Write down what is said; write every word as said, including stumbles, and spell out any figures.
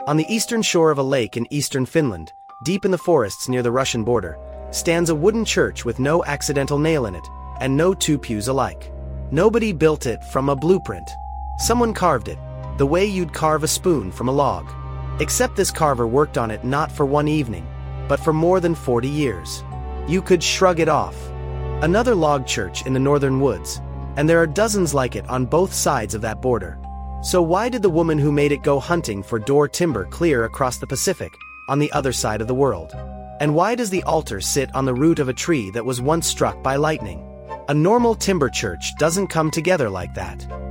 On the eastern shore of a lake in eastern Finland, deep in the forests near the Russian border, stands a wooden church with no accidental nail in it, and no two pews alike. Nobody built it from a blueprint. Someone carved it, the way you'd carve a spoon from a log. Except this carver worked on it not for one evening, but for more than forty years. You could shrug it off. Another log church in the northern woods, and there are dozens like it on both sides of that border. So why did the woman who made it go hunting for door timber clear across the Pacific, on the other side of the world? And why does the altar sit on the root of a tree that was once struck by lightning? A normal timber church doesn't come together like that.